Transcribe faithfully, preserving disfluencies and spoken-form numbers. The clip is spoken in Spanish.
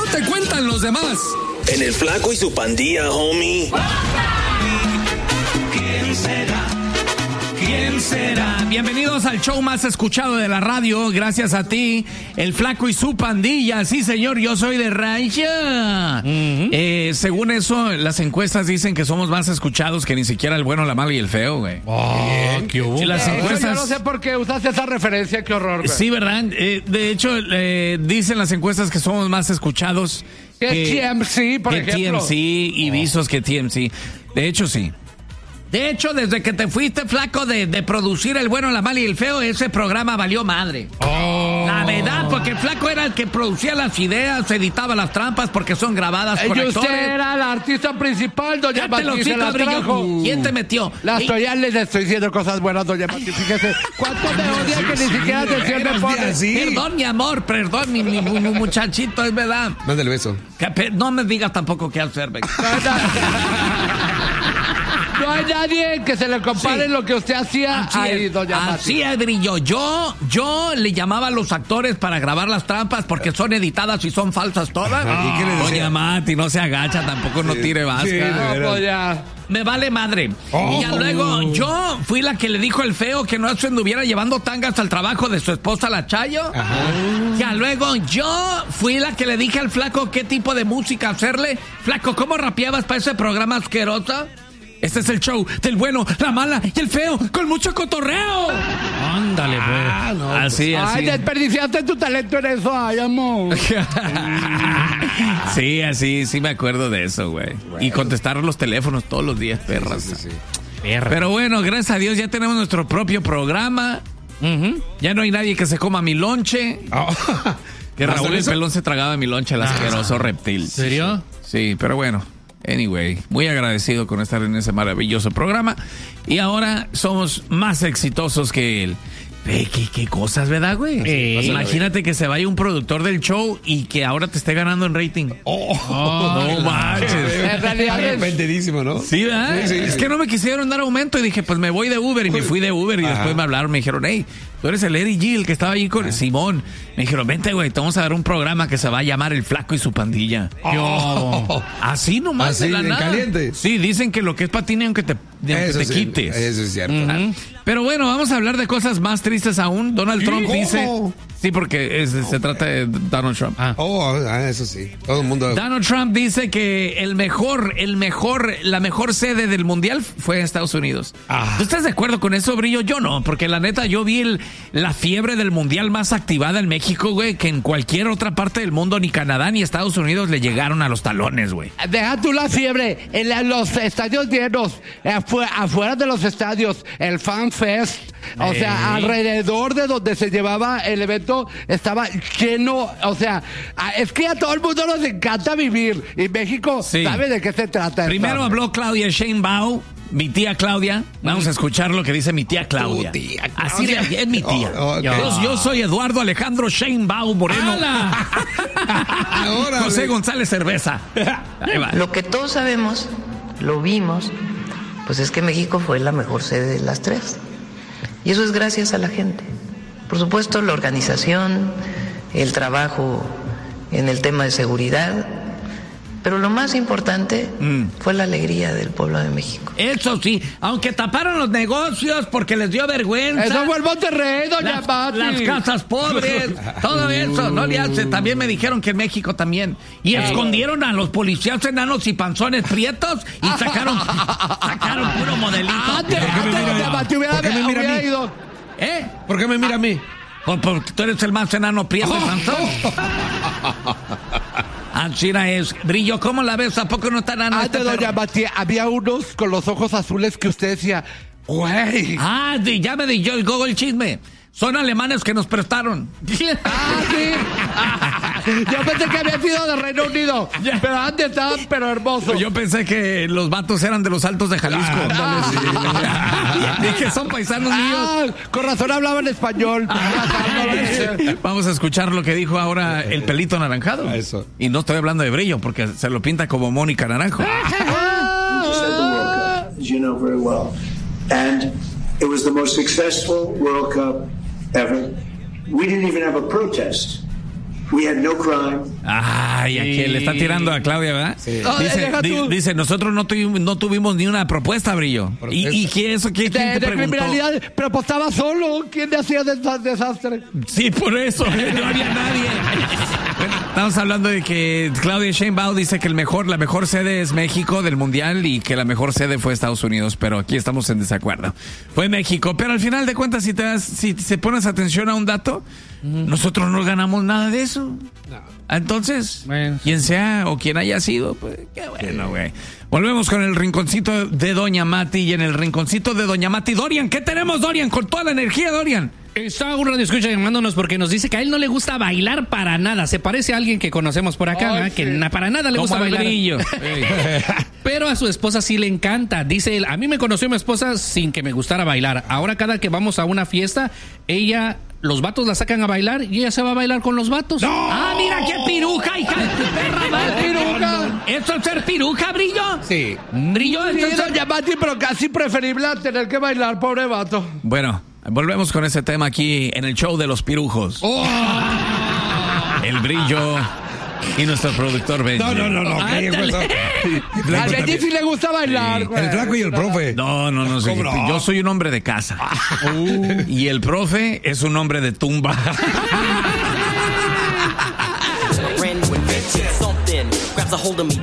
te cuentan los demás? En el Flaco y su Pandilla, homie. ¿Quién será? ¿Quién será? Bienvenidos al show más escuchado de la radio. Gracias a ti, el Flaco y su Pandilla. Sí, señor, yo soy de Raya. Uh-huh. eh, según eso, las encuestas dicen que somos más escuchados que ni siquiera el bueno, la mala y el feo, güey. Oh, ¿qué hubo? Sí, las encuestas... Yo no sé por qué usaste esa referencia, qué horror, güey. Sí, ¿verdad? Eh, de hecho, eh, dicen las encuestas que somos más escuchados que, que T M C, por que ejemplo. T M C y visos que T M C. De hecho, sí. De hecho, desde que te fuiste, Flaco, de, de producir El Bueno, la Mala y el Feo, ese programa valió madre. Oh. La verdad, porque el Flaco era el que producía las ideas, editaba las trampas porque son grabadas por y actores. Usted era la artista principal, doña Mati, se la trajo. ¿Quién te metió? La estoy, ya les estoy diciendo cosas buenas, doña Mati, fíjese. ¿Cuánto me odia que ni siquiera atención me pone? Perdón, mi amor, perdón, mi, mi, mi muchachito, es verdad. Mándale el beso. Que, no me digas tampoco qué hacer, venga. No hay nadie que se le compare sí. lo que usted hacía así ahí, es, doña Mati. Así es, Brillo. Yo, yo le llamaba a los actores para grabar las trampas porque son editadas y son falsas todas. ¿Y qué le decía? Doña Mati, no se agacha, tampoco no tire vasca. Sí, no, pues ya. Me vale madre. Oh. Y ya luego yo fui la que le dijo al Feo que no se anduviera llevando tangas al trabajo de su esposa, la Chayo. Ajá. Ya luego yo fui la que le dije al Flaco qué tipo de música hacerle. Flaco, ¿cómo rapeabas para ese programa asqueroso? Este es el show del bueno, la mala y el feo, con mucho cotorreo. Ándale, pues. Ah, no, así, pues. así. Ay, desperdiciaste tu talento en eso, ay, amor. Sí, así, sí me acuerdo de eso, güey. Bueno. Y contestar los teléfonos todos los días, perras. Sí, sí, sí. Perra. Pero bueno, gracias a Dios ya tenemos nuestro propio programa. Uh-huh. Ya no hay nadie que se coma mi lonche. Oh. Que Raúl el Pelón se tragaba mi lonche, el asqueroso ah. reptil. ¿En serio? Sí, pero bueno. Anyway, muy agradecido con estar en ese maravilloso programa. Y ahora somos más exitosos que él. ¿Qué, qué cosas, verdad, güey? Eh, Imagínate que se vaya un productor del show y que ahora te esté ganando en rating. Oh, oh no manches. En realidad es arrepentidísimo, ¿no? Sí, ¿verdad? Sí, sí, es sí. que no me quisieron dar aumento y dije, pues me voy de Uber. Y me fui de Uber y Ajá. después me hablaron, me dijeron, hey, tú eres el Eddie G, el que estaba ahí con Ajá. Simón. Me dijeron, vente, güey, te vamos a dar un programa que se va a llamar El Flaco y su Pandilla. Oh. Yo, así nomás, así, de la en nada. Caliente. Sí, dicen que lo que es patín aunque te, aunque te sí, quites. Eso es cierto. Uh-huh. Pero bueno, vamos a hablar de cosas más tristes aún. Donald Trump ¿Cómo? dice... Sí, porque es, se trata de Donald Trump. Ah. Oh, eso sí. Todo el mundo... Donald Trump dice que el mejor, el mejor, la mejor sede del mundial fue en Estados Unidos. Ah. ¿Tú estás de acuerdo con eso, Brillo? Yo no, porque la neta yo vi el, la fiebre del mundial más activada en México, güey, que en cualquier otra parte del mundo, ni Canadá ni Estados Unidos le llegaron a los talones, güey. Deja tú la fiebre, en los estadios llenos, afuera, afuera de los estadios, el Fan Fest, o sea, eh. alrededor de donde se llevaba el evento estaba lleno, o sea, es que a todo el mundo nos encanta vivir y México sí. sabe de qué se trata. Primero habló Claudia Sheinbaum, mi tía Claudia. Vamos a escuchar lo que dice mi tía Claudia. Tía Claudia. Así le, es mi tía. Oh, okay. yo, yo soy Eduardo Alejandro Sheinbaum Moreno. José González Cerveza. Lo que todos sabemos, lo vimos, pues es que México fue la mejor sede de las tres. Y eso es gracias a la gente. Por supuesto, la organización, el trabajo en el tema de seguridad, pero lo más importante mm. fue la alegría del pueblo de México. Eso sí, aunque taparon los negocios porque les dio vergüenza. Eso fue el Monterrey, doña Pati. Las casas pobres, todo eso, no le hace. También me dijeron que en México también. Y Ay. escondieron a los policías enanos y panzones prietos y sacaron, sacaron puro modelito. Antes, antes, doña Pati, hubiera, ¿Por qué me mira hubiera a mí? ido. ¿Eh? ¿Por qué me mira a mí? Porque tú eres el más enano prieto, oh, panzón. Oh. Anchina es. Brillo, ¿cómo la ves? ¿A poco no está enano? Ah, este de doña Mati, había unos con los ojos azules que usted decía, güey. Ah, de, ya me di yo el gogo el chisme. Son alemanes que nos prestaron. Ah, sí. Ah, yo pensé que había sido de Reino Unido. Pero antes estaban, pero hermosos. Yo pensé que los vatos eran de los Altos de Jalisco. Ah, sí. Dije, son paisanos míos. Ah, con razón hablaban español. Vamos a escuchar lo que dijo ahora el pelito anaranjado. Eso. Y no estoy hablando de Brillo, porque se lo pinta como Mónica Naranjo. Just at the World Cup, as you know very well. And it was the most successful World Cup ever. We didn't even have a protest We had no crime. Ay, aquí le está tirando a Claudia, ¿verdad? Sí. Oh, Dice, deja di- tú. dice, nosotros no tuvimos, no tuvimos ni una propuesta, Brillo. ¿Y, y qué eso? ¿Qué, quién De, te de preguntó? criminalidad, pero pues estaba solo. ¿Quién le hacía desa- desastre? Sí, por eso, no había nadie. Bueno, estamos hablando de que Claudia Sheinbaum dice que el mejor, la mejor sede es México del Mundial y que la mejor sede fue Estados Unidos, pero aquí estamos en desacuerdo. Fue México, pero al final de cuentas, si te das, si te pones atención a un dato, nosotros no ganamos nada de eso. Entonces, Bueno. quien sea o quien haya sido, pues qué bueno, güey. Volvemos con el rinconcito de Doña Mati y en el rinconcito de Doña Mati. Dorian, ¿qué tenemos, Dorian? Con toda la energía, Dorian. Está un radio escucha llamándonos porque nos dice que a él no le gusta bailar para nada. Se parece a alguien que conocemos por acá, Ay, ¿verdad? Que sí. na- para nada le Como gusta al bailar. Brillo. Pero a su esposa sí le encanta. Dice él, a mí me conoció mi esposa sin que me gustara bailar. Ahora cada que vamos a una fiesta, ella, los vatos la sacan a bailar y ella se va a bailar con los vatos. Ah, mira qué piruja, hija de tu perra madre. piruja. ¿Eso es ser piruja, Brillo? Sí. Brillo, Sí, ¿eso es ser- doña Mati, pero casi preferible a tener que bailar, pobre vato. Bueno, volvemos con ese tema aquí en el show de los pirujos. El Brillo y nuestro productor Benji. No, no, no, no. ¿qué Ándale. pasó? El A flaco Benji también. sí le gusta bailar, güey. El flaco y el profe. No, no, no, soy- ¿Cómo no? yo soy un hombre de casa. Y el profe es un hombre de tumba. Something grabs a hold of me.